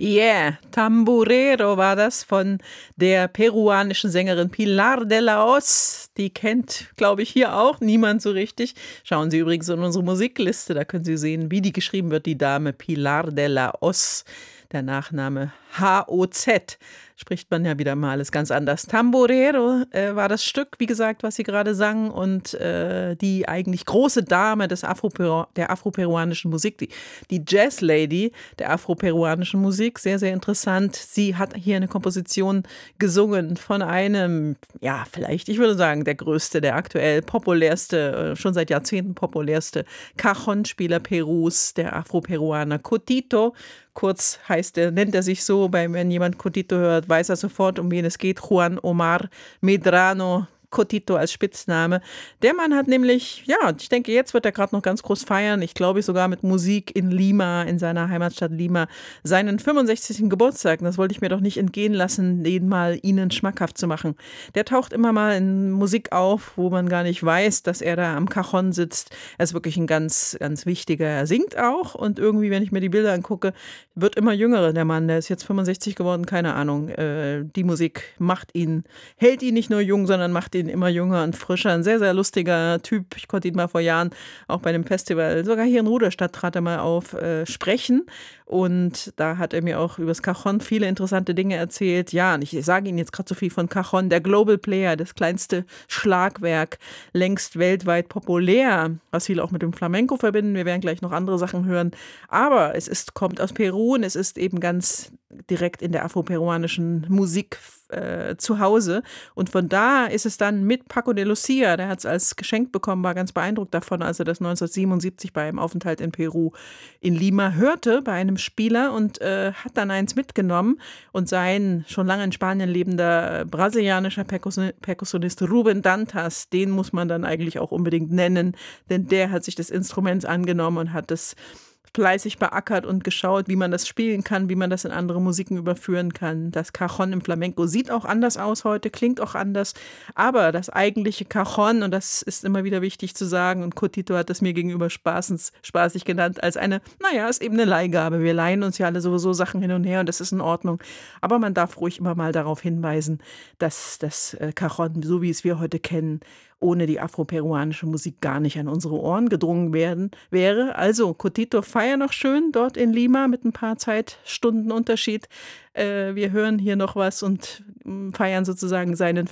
Yeah, Tamburero war das von der peruanischen Sängerin Pilar de la Hoz. Die kennt, glaube ich, hier auch niemand so richtig. Schauen Sie übrigens in unsere Musikliste, da können Sie sehen, wie die geschrieben wird, die Dame Pilar de la Hoz. Der Nachname H-O-Z. Spricht man ja wieder mal alles ganz anders. Tamborero war das Stück, wie gesagt, was sie gerade sang, und die eigentlich große Dame der afroperuanischen Musik, die Jazz-Lady der afroperuanischen Musik, sehr, sehr interessant. Sie hat hier eine Komposition gesungen von einem, ja, vielleicht, ich würde sagen, der größte, der aktuell populärste, schon seit Jahrzehnten populärste Cajon-Spieler Perus, der Afroperuaner Cotito. Kurz nennt er sich so, wenn jemand Cotito hört, weiß er sofort, um wen es geht. Juan Omar Medrano, Cotito als Spitzname. Der Mann hat nämlich, ja, ich denke, jetzt wird er gerade noch ganz groß feiern. Ich glaube sogar mit Musik in Lima, in seiner Heimatstadt Lima, seinen 65. Geburtstag. Das wollte ich mir doch nicht entgehen lassen, den mal Ihnen schmackhaft zu machen. Der taucht immer mal in Musik auf, wo man gar nicht weiß, dass er da am Cajon sitzt. Er ist wirklich ein ganz, ganz wichtiger. Er singt auch, und irgendwie, wenn ich mir die Bilder angucke, wird immer jünger, der Mann. Der ist jetzt 65 geworden, keine Ahnung. Die Musik hält ihn nicht nur jung, sondern macht ihn immer jünger und frischer. Ein sehr, sehr lustiger Typ. Ich konnte ihn mal vor Jahren auch bei einem Festival, sogar hier in Ruderstadt, trat er mal auf, sprechen. Und da hat er mir auch über das Cajon viele interessante Dinge erzählt. Ja, und ich sage Ihnen jetzt gerade so viel von Cajon, der Global Player, das kleinste Schlagwerk, längst weltweit populär, was viele auch mit dem Flamenco verbinden. Wir werden gleich noch andere Sachen hören. Aber kommt aus Peru, und es ist eben ganz direkt in der afroperuanischen Musik zu Hause. Und von da ist es dann mit Paco de Lucia, der hat es als Geschenk bekommen, war ganz beeindruckt davon, als er das 1977 bei einem Aufenthalt in Peru in Lima hörte, bei einem Spieler, und hat dann eins mitgenommen, und sein schon lange in Spanien lebender brasilianischer Perkussionist Ruben Dantas, den muss man dann eigentlich auch unbedingt nennen, denn der hat sich des Instruments angenommen und hat es fleißig beackert und geschaut, wie man das spielen kann, wie man das in andere Musiken überführen kann. Das Cajon im Flamenco sieht auch anders aus heute, klingt auch anders, aber das eigentliche Cajon, und das ist immer wieder wichtig zu sagen, und Cotito hat das mir gegenüber spaßig genannt, als ist eben eine Leihgabe. Wir leihen uns ja alle sowieso Sachen hin und her, und das ist in Ordnung. Aber man darf ruhig immer mal darauf hinweisen, dass das Cajon, so wie es wir heute kennen, ohne die afroperuanische Musik gar nicht an unsere Ohren gedrungen wäre. Also Cotito, feier noch schön dort in Lima mit ein paar Zeitstunden Unterschied. Wir hören hier noch was und feiern sozusagen seinen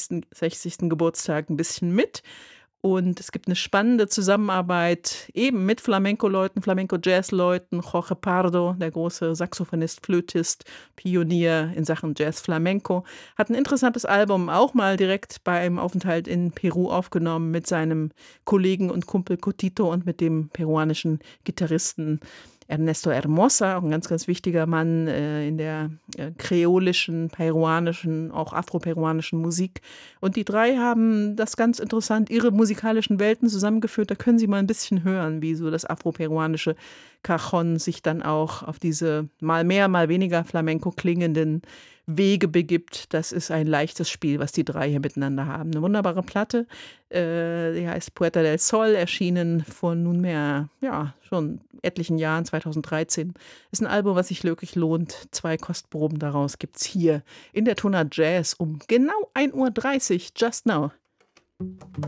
65. Geburtstag ein bisschen mit. Und es gibt eine spannende Zusammenarbeit eben mit Flamenco-Leuten, Flamenco-Jazz-Leuten. Jorge Pardo, der große Saxophonist, Flötist, Pionier in Sachen Jazz-Flamenco, hat ein interessantes Album auch mal direkt bei einem Aufenthalt in Peru aufgenommen mit seinem Kollegen und Kumpel Cotito und mit dem peruanischen Gitarristen Ernesto Hermosa, auch ein ganz, ganz wichtiger Mann in der kreolischen, peruanischen, auch afroperuanischen Musik. Und die drei haben das ganz interessant, ihre musikalischen Welten zusammengeführt. Da können Sie mal ein bisschen hören, wie so das afroperuanische Cajon sich dann auch auf diese mal mehr, mal weniger Flamenco klingenden Wege begibt. Das ist ein leichtes Spiel, was die drei hier miteinander haben. Eine wunderbare Platte, die heißt Puerta del Sol, erschienen vor nunmehr, ja, schon etlichen Jahren, 2013. Ist ein Album, was sich wirklich lohnt. 2 Kostproben daraus gibt's hier in der Tona Jazz um genau 1:30 Uhr, just now.